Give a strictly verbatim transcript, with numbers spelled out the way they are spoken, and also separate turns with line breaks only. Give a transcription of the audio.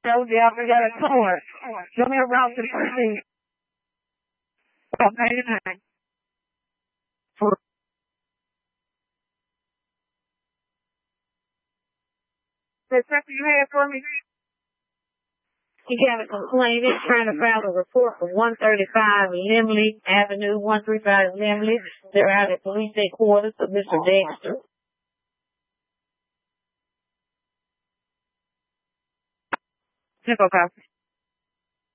told you I got a tour. Show me around the city. Oh, ninety-nine. The second you had for me? He got a complaint. He's trying to file a report for one thirty-five Limley Avenue, one thirty-five Limley. They're out at police headquarters of Mister Dexter. Nickel copy.